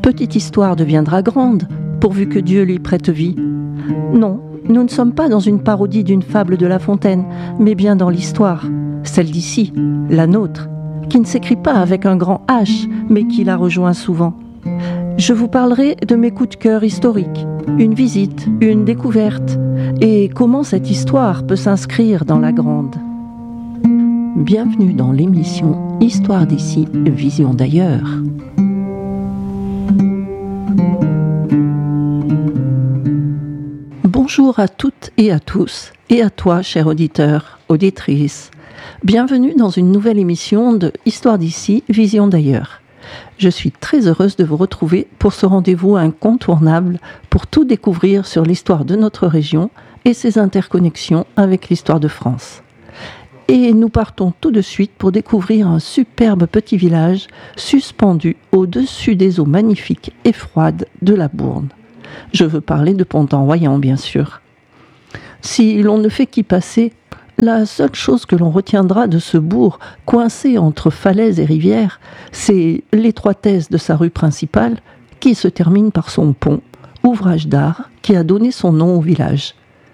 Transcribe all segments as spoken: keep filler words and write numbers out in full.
petite histoire deviendra grande, pourvu que Dieu lui prête vie. Non, nous ne sommes pas dans une parodie d'une fable de La Fontaine, mais bien dans l'histoire, celle d'ici, la nôtre, qui ne s'écrit pas avec un grand H, mais qui la rejoint souvent. Je vous parlerai de mes coups de cœur historiques, une visite, une découverte, et comment cette histoire peut s'inscrire dans la grande. Bienvenue dans l'émission Histoire d'ici, Vision d'ailleurs. Bonjour à toutes et à tous, et à toi, cher auditeur, auditrice. Bienvenue dans une nouvelle émission de Histoire d'ici, Vision d'ailleurs. Je suis très heureuse de vous retrouver pour ce rendez-vous incontournable pour tout découvrir sur l'histoire de notre région et ses interconnexions avec l'histoire de France. Et nous partons tout de suite pour découvrir un superbe petit village suspendu au-dessus des eaux magnifiques et froides de la Bourne. Je veux parler de Pont-en-Royans, bien sûr. Si l'on ne fait qu'y passer, la seule chose que l'on retiendra de ce bourg coincé entre falaises et rivières, c'est l'étroitesse de sa rue principale qui se termine par son pont, ouvrage d'art qui a donné son nom au village.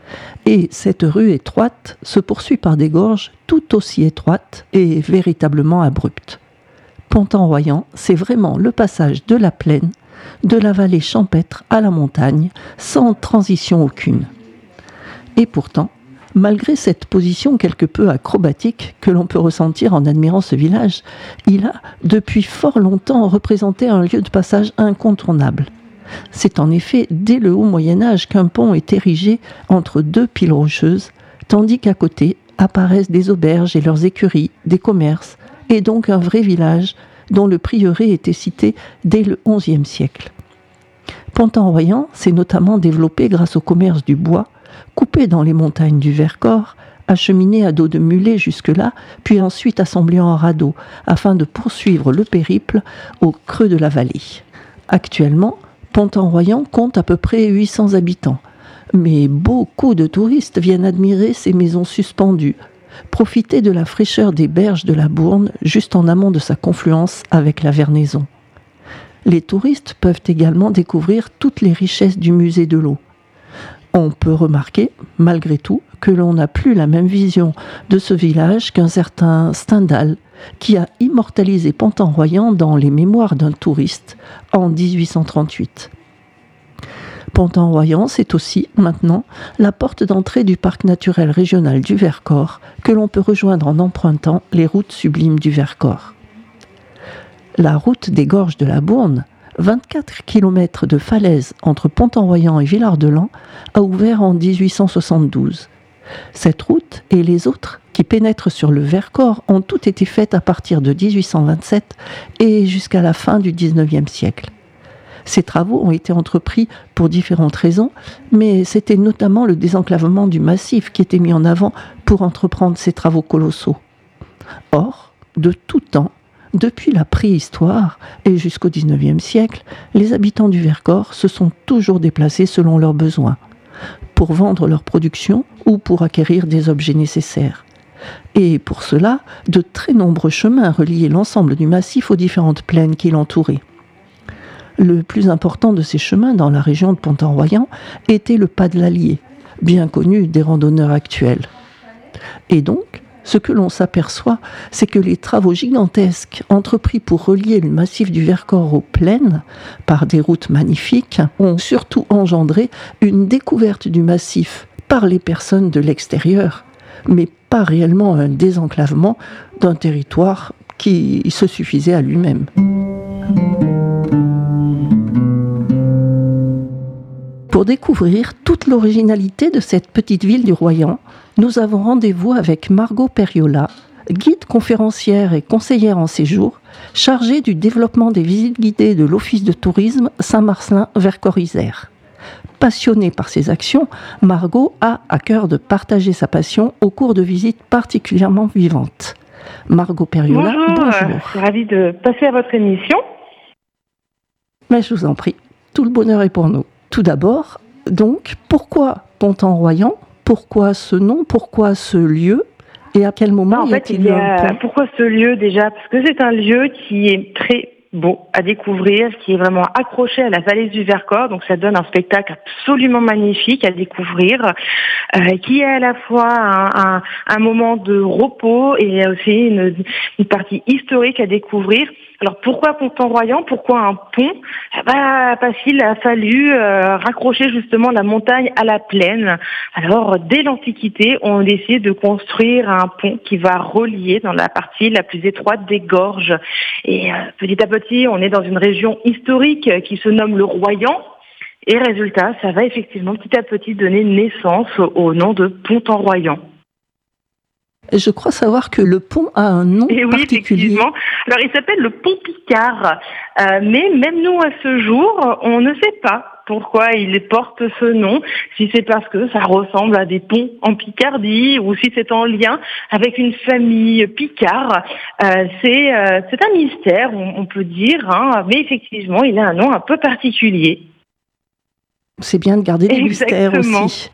Et cette rue étroite se poursuit par des gorges tout aussi étroites et véritablement abruptes. Pont-en-Royans, c'est vraiment le passage de la plaine, de la vallée champêtre à la montagne, sans transition aucune. Et pourtant, malgré cette position quelque peu acrobatique que l'on peut ressentir en admirant ce village, il a, depuis fort longtemps, représenté un lieu de passage incontournable. C'est en effet dès le haut Moyen-Âge qu'un pont est érigé entre deux piles rocheuses, tandis qu'à côté apparaissent des auberges et leurs écuries, des commerces, et donc un vrai village dont le prieuré était cité dès le onzième siècle. Pont-en-Royans s'est notamment développé grâce au commerce du bois, coupé dans les montagnes du Vercors, acheminé à dos de mulet jusque-là, puis ensuite assemblé en radeau, afin de poursuivre le périple au creux de la vallée. Actuellement, Pont-en-Royans compte à peu près huit cents habitants, mais beaucoup de touristes viennent admirer ces maisons suspendues, profiter de la fraîcheur des berges de la Bourne, juste en amont de sa confluence avec la Vernaison. Les touristes peuvent également découvrir toutes les richesses du musée de l'eau. On peut remarquer, malgré tout, que l'on n'a plus la même vision de ce village qu'un certain Stendhal, qui a immortalisé Pont-en-Royans dans les mémoires d'un touriste en dix-huit cent trente-huit. Pont-en-Royans, c'est aussi, maintenant, la porte d'entrée du parc naturel régional du Vercors, que l'on peut rejoindre en empruntant les routes sublimes du Vercors. La route des gorges de la Bourne, vingt-quatre kilomètres de falaise entre Pont-en-Royans et Villard-de-Lans, a ouvert en dix-huit cent soixante-douze. Cette route et les autres qui pénètrent sur le Vercors ont toutes été faites à partir de dix-huit cent vingt-sept et jusqu'à la fin du dix-neuvième siècle. Ces travaux ont été entrepris pour différentes raisons, mais c'était notamment le désenclavement du massif qui était mis en avant pour entreprendre ces travaux colossaux. Or, de tout temps, depuis la préhistoire et jusqu'au dix-neuvième siècle, les habitants du Vercors se sont toujours déplacés selon leurs besoins, pour vendre leur production ou pour acquérir des objets nécessaires. Et pour cela, de très nombreux chemins reliaient l'ensemble du massif aux différentes plaines qui l'entouraient. Le plus important de ces chemins dans la région de Pont-en-Royans était le pas de l'Allier, bien connu des randonneurs actuels. Et donc, ce que l'on s'aperçoit, c'est que les travaux gigantesques entrepris pour relier le massif du Vercors aux plaines, par des routes magnifiques, ont surtout engendré une découverte du massif par les personnes de l'extérieur, mais pas réellement un désenclavement d'un territoire qui se suffisait à lui-même. Pour découvrir toute l'originalité de cette petite ville du Royan, nous avons rendez-vous avec Margot Periola, guide conférencière et conseillère en séjour, chargée du développement des visites guidées de l'Office de tourisme Saint-Marcellin-Vercors-Isère. Passionnée par ses actions, Margot a à cœur de partager sa passion au cours de visites particulièrement vivantes. Margot Periola, bonjour. bonjour. Je suis ravie de passer à votre émission. Mais je vous en prie, tout le bonheur est pour nous. Tout d'abord, donc, pourquoi Pont-en-Royans ? Pourquoi ce nom ? Pourquoi ce lieu ? Et à quel moment non, en y fait, a-t-il il y eu un a... pont ? Pourquoi ce lieu déjà ? Parce que c'est un lieu qui est très beau à découvrir, qui est vraiment accroché à la vallée du Vercors. Donc ça donne un spectacle absolument magnifique à découvrir, euh, qui est à la fois un, un, un moment de repos et aussi une, une partie historique à découvrir. Alors pourquoi Pont-en-Royans? Pourquoi un pont? Bah, parce qu'il a fallu euh, raccrocher justement la montagne à la plaine. Alors dès l'Antiquité, on décide de construire un pont qui va relier dans la partie la plus étroite des gorges. Et euh, petit à petit, on est dans une région historique qui se nomme le Royan. Et résultat, ça va effectivement petit à petit donner naissance au nom de Pont-en-Royans. Je crois savoir que le pont a un nom Et oui, particulier. effectivement. Alors, il s'appelle le pont Picard. Euh, mais même nous, à ce jour, on ne sait pas pourquoi il porte ce nom. Si c'est parce que ça ressemble à des ponts en Picardie ou si c'est en lien avec une famille Picard. Euh, c'est, euh, c'est un mystère, on, on peut dire. Hein, mais effectivement, il a un nom un peu particulier. C'est bien de garder des mystères aussi.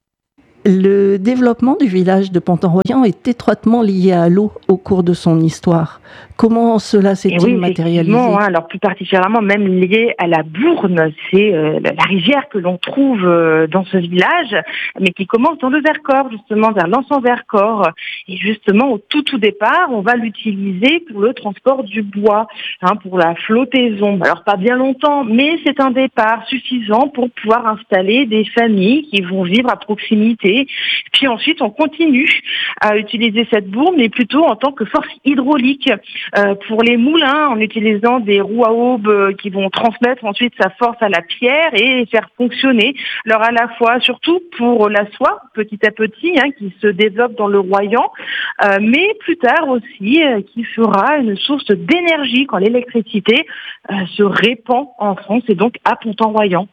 Le développement du village de Pont-en-Royans est étroitement lié à l'eau au cours de son histoire. Comment cela s'est-il oui, matérialisé? Hein, alors plus particulièrement même lié à la Bourne, c'est euh, la rivière que l'on trouve euh, dans ce village, mais qui commence dans le Vercors, justement vers l'Anse-en-Vercors. Et justement au tout tout départ, on va l'utiliser pour le transport du bois, hein, pour la flottaison. Alors pas bien longtemps, mais c'est un départ suffisant pour pouvoir installer des familles qui vont vivre à proximité. Puis ensuite, on continue à utiliser cette bourne, mais plutôt en tant que force hydraulique. Euh, pour les moulins, en utilisant des roues à aubes euh, qui vont transmettre ensuite sa force à la pierre et faire fonctionner. Alors à la fois, surtout pour la soie, petit à petit, hein, qui se développe dans le Royan, euh, mais plus tard aussi, euh, qui sera une source d'énergie quand l'électricité euh, se répand en France et donc à Pont-en-Royans.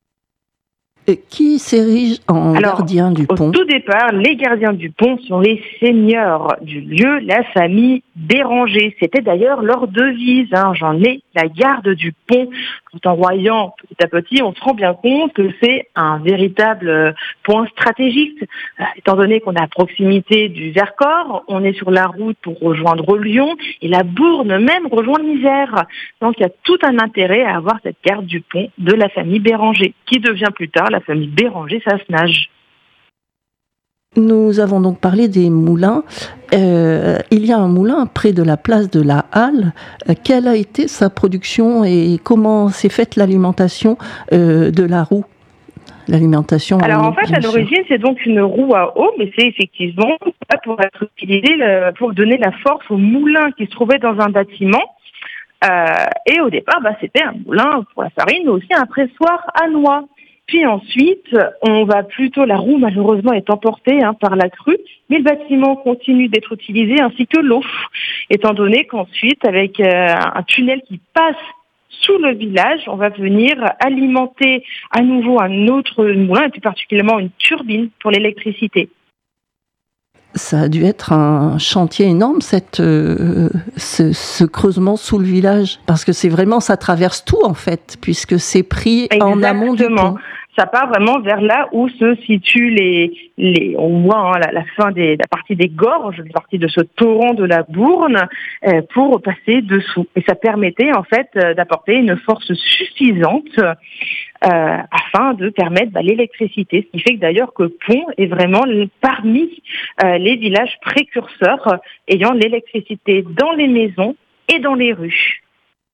Et qui s'érige en Alors, gardien du pont? Au tout départ, les gardiens du pont sont les seigneurs du lieu, la famille Béranger. C'était d'ailleurs leur devise, hein, j'en ai la garde du pont. Pont-en-Royans, petit à petit, on se rend bien compte que c'est un véritable point stratégique. Euh, étant donné qu'on est à proximité du Vercors, on est sur la route pour rejoindre Lyon et la Bourne même rejoint l'Isère. Donc il y a tout un intérêt à avoir cette garde du pont de la famille Béranger, qui devient plus tard la famille Béranger-Sassenage. Nous avons donc parlé des moulins. Euh, il y a un moulin près de la place de la Halle. Euh, quelle a été sa production et comment s'est faite l'alimentation euh, de la roue? L'alimentation. Alors en fait, à l'origine, c'est donc une roue à eau, mais c'est effectivement pour être utilisé pour donner la force au moulin qui se trouvait dans un bâtiment. Euh, et au départ, bah, c'était un moulin pour la farine, mais aussi un pressoir à noix. Puis ensuite, on va plutôt, la roue malheureusement est emportée hein, par la crue, mais le bâtiment continue d'être utilisé ainsi que l'eau, étant donné qu'ensuite, avec euh, un tunnel qui passe sous le village, on va venir alimenter à nouveau un autre moulin, et plus particulièrement une turbine pour l'électricité. Ça a dû être un chantier énorme, cette, euh, ce, ce creusement sous le village, parce que c'est vraiment, ça traverse tout en fait, puisque c'est pris Exactement. En amont du pont. Ça part vraiment vers là où se situent les, les on voit hein, la, la fin des, la partie des gorges, la partie de ce torrent de la Bourne, euh, pour passer dessous. Et ça permettait en fait euh, d'apporter une force suffisante euh, afin de permettre bah, l'électricité. Ce qui fait que d'ailleurs que Pont est vraiment parmi euh, les villages précurseurs ayant l'électricité dans les maisons et dans les rues.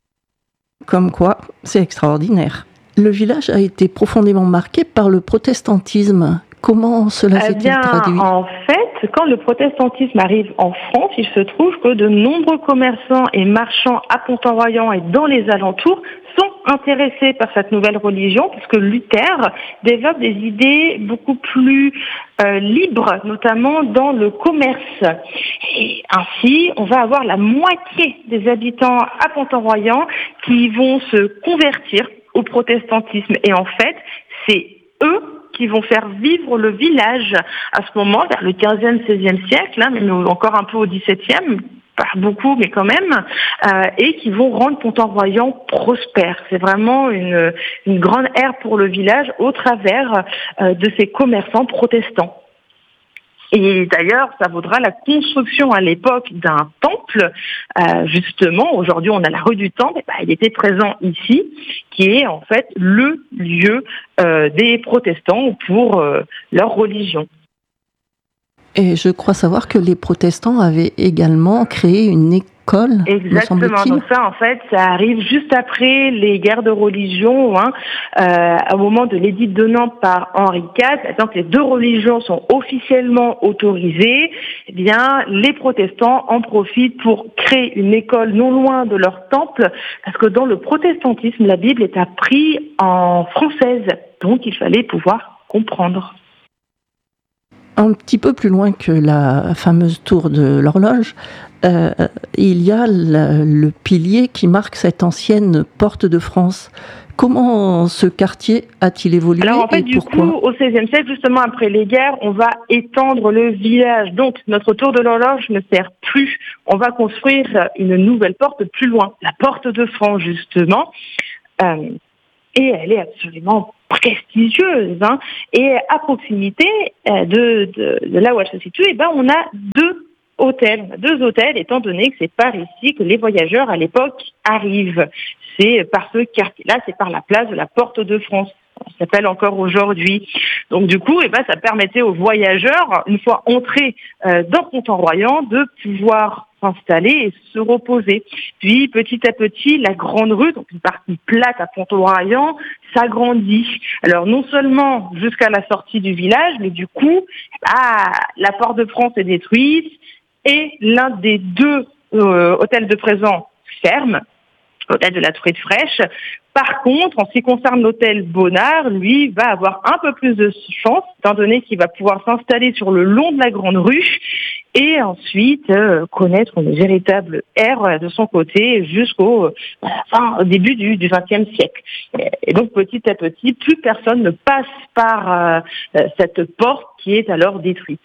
Comme quoi, c'est extraordinaire. Le village a été profondément marqué par le protestantisme. Comment cela s'est-il eh bien, traduit? En fait, quand le protestantisme arrive en France, il se trouve que de nombreux commerçants et marchands à Pont-en-Royans et dans les alentours sont intéressés par cette nouvelle religion, puisque Luther développe des idées beaucoup plus euh, libres, notamment dans le commerce. Et ainsi, on va avoir la moitié des habitants à Pont-en-Royans qui vont se convertir au protestantisme. Et en fait, c'est eux qui vont faire vivre le village à ce moment, vers le quinzième, seizième siècle, hein, mais encore un peu au dix-septième, pas beaucoup, mais quand même, euh, et qui vont rendre Pont-en-Royans prospère. C'est vraiment une, une grande ère pour le village au travers euh, de ces commerçants protestants. Et d'ailleurs, ça vaudra la construction à l'époque d'un temple. Euh, justement, aujourd'hui, on a la rue du Temple. Bah, il était présent ici, qui est en fait le lieu euh, des protestants pour euh, leur religion. Et je crois savoir que les protestants avaient également créé une école, Exactement. me semble-t-il. Donc ça, en fait, ça arrive juste après les guerres de religion, hein, euh, au moment de l'édit de Nantes par Henri quatre. Maintenant que les deux religions sont officiellement autorisées, eh bien, les protestants en profitent pour créer une école non loin de leur temple, parce que dans le protestantisme, la Bible est apprise en française, donc il fallait pouvoir comprendre. Un petit peu plus loin que la fameuse tour de l'horloge, euh, il y a le, le pilier qui marque cette ancienne porte de France. Comment ce quartier a-t-il évolué? Alors en fait, et du pourquoi? coup, au seizième siècle, justement après les guerres, on va étendre le village. Donc notre tour de l'horloge ne sert plus. On va construire une nouvelle porte plus loin, la porte de France justement. Euh, et elle est absolument prestigieuse, hein. Et à proximité de, de, de là où elle se situe, eh ben, on a deux hôtels, deux hôtels, étant donné que c'est par ici que les voyageurs à l'époque arrivent. C'est par ce quartier-là, c'est par la place de la Porte de France. Ça s'appelle encore aujourd'hui. Donc du coup, eh ben, ça permettait aux voyageurs, une fois entrés euh, dans Pontant-Royant, de pouvoir s'installer et se reposer. Puis petit à petit, la grande rue, donc une partie plate à Pontant-Royant, s'agrandit. Alors non seulement jusqu'à la sortie du village, mais du coup, ah, la Porte de France est détruite et l'un des deux euh, hôtels de présent ferme, l'hôtel de la Truite Fraîche. Par contre, en ce qui concerne l'hôtel Bonnard, lui, va avoir un peu plus de chance, étant donné qu'il va pouvoir s'installer sur le long de la grande rue et ensuite euh, connaître une véritable ère de son côté jusqu'au euh, enfin, au début du, du vingtième siècle. Et donc, petit à petit, plus personne ne passe par euh, cette porte qui est alors détruite.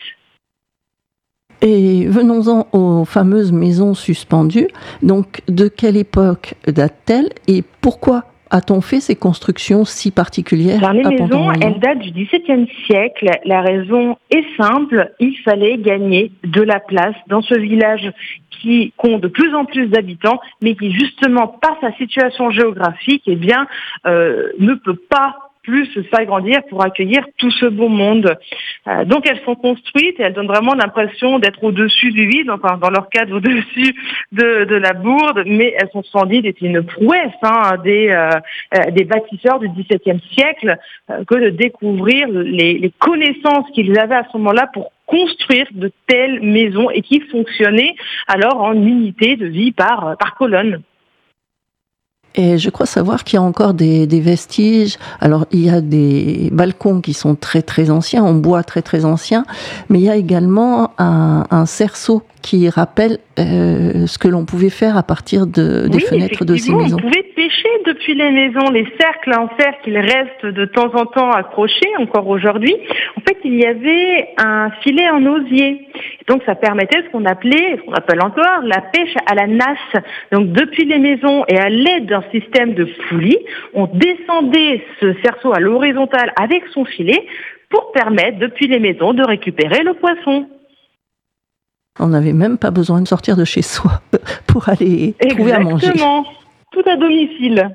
Et venons-en aux fameuses maisons suspendues. Donc, de quelle époque datent-elles et pourquoi a-t-on fait ces constructions si particulières? Alors, les à maisons, elles datent du dix-septième siècle. La raison est simple, il fallait gagner de la place dans ce village qui compte de plus en plus d'habitants, mais qui justement, par sa situation géographique, eh bien, euh, ne peut pas plus s'agrandir pour accueillir tout ce beau monde. Euh, donc elles sont construites et elles donnent vraiment l'impression d'être au-dessus du vide, enfin dans leur cadre au-dessus de, de la bourde, mais elles sont splendides et c'est une prouesse hein, des, euh, des bâtisseurs du dix-septième siècle euh, que de découvrir les, les connaissances qu'ils avaient à ce moment-là pour construire de telles maisons et qui fonctionnaient alors en unité de vie par, par colonne. Et je crois savoir qu'il y a encore des, des vestiges. Alors, il y a des balcons qui sont très, très anciens, en bois très, très ancien, mais il y a également un, un cerceau qui rappelle euh, ce que l'on pouvait faire à partir de, des oui, fenêtres de ces maisons. On pouvait pêcher depuis les maisons, les cercles en fer qu'ils restent de temps en temps accrochés, encore aujourd'hui. En fait, il y avait un filet en osier. Donc, ça permettait ce qu'on appelait, ce qu'on appelle encore, la pêche à la nasse. Donc, depuis les maisons et à l'aide d'un système de poulies, on descendait ce cerceau à l'horizontale avec son filet pour permettre, depuis les maisons, de récupérer le poisson. On n'avait même pas besoin de sortir de chez soi pour aller Exactement. trouver à manger. Exactement, tout à domicile.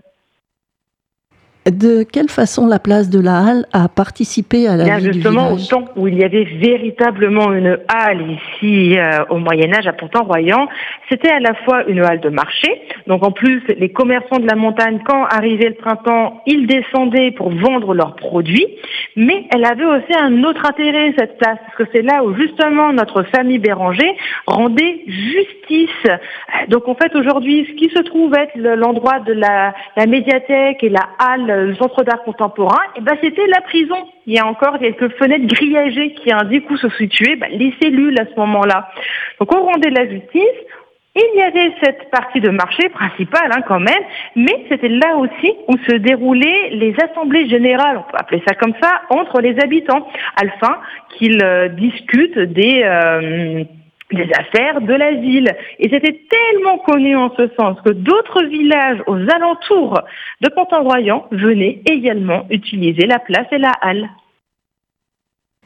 De quelle façon la place de la Halle a participé à la Bien, vie du justement, village? au temps où il y avait véritablement une halle ici euh, au Moyen-Âge à Pontant-Royant, c'était à la fois une halle de marché. Donc en plus, les commerçants de la montagne, quand arrivait le printemps, ils descendaient pour vendre leurs produits. Mais elle avait aussi un autre intérêt, cette place, parce que c'est là où justement notre famille Béranger rendait justice. Donc en fait, aujourd'hui, ce qui se trouve être l'endroit de la, la médiathèque et la halle, le centre d'art contemporain, et ben c'était la prison. Il y a encore quelques fenêtres grillagées qui indiquent où se situaient ben, les cellules à ce moment-là. Donc on rendait la justice. Il y avait cette partie de marché principale hein, quand même, mais c'était là aussi où se déroulaient les assemblées générales, on peut appeler ça comme ça, entre les habitants, afin qu'ils euh, discutent des... Euh, des affaires de la ville. Et c'était tellement connu en ce sens que d'autres villages aux alentours de Pontant-Royant venaient également utiliser la place et la halle.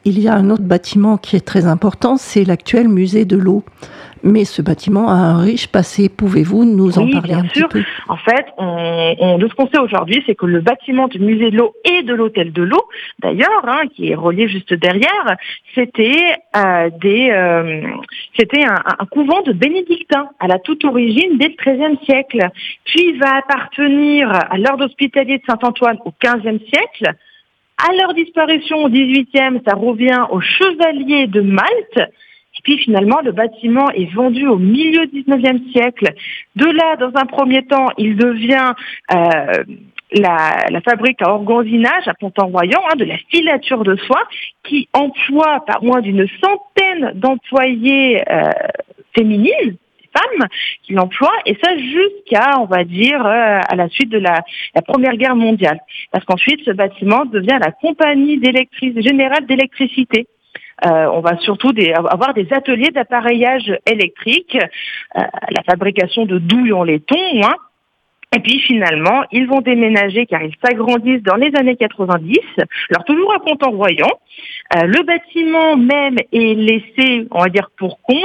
il y a un autre bâtiment qui est très important, c'est l'actuel musée de l'eau. Mais ce bâtiment a un riche passé. Pouvez-vous nous en oui, parler un sûr. petit peu ? En fait, on, on, de ce qu'on sait aujourd'hui, c'est que le bâtiment du musée de l'eau et de l'hôtel de l'eau, d'ailleurs, hein, qui est relié juste derrière, c'était euh, des, euh, c'était un, un couvent de bénédictins à la toute origine dès le treizième siècle. Puis il va appartenir à l'ordre hospitalier de Saint-Antoine au quinzième siècle. À leur disparition au dix-huitième, ça revient aux chevaliers de Malte. Et puis finalement, le bâtiment est vendu au milieu du dix-neuvième siècle. De là, dans un premier temps, il devient euh, la, la fabrique à organzinage à Pont-en-Royant, hein, de la filature de soie, qui emploie pas moins d'une centaine d'employés euh, féminines, femmes qui l'emploient, et ça jusqu'à, on va dire, euh, à la suite de la, la Première Guerre mondiale. Parce qu'ensuite, ce bâtiment devient la compagnie d'électric- générale d'électricité. Euh, on va surtout des, avoir des ateliers d'appareillage électrique, euh, la fabrication de douilles en laiton, hein. Et puis finalement, ils vont déménager car ils s'agrandissent dans les années quatre-vingt-dix, alors toujours à Pont-en-Royant. Euh, le bâtiment même est laissé, on va dire, pour compte.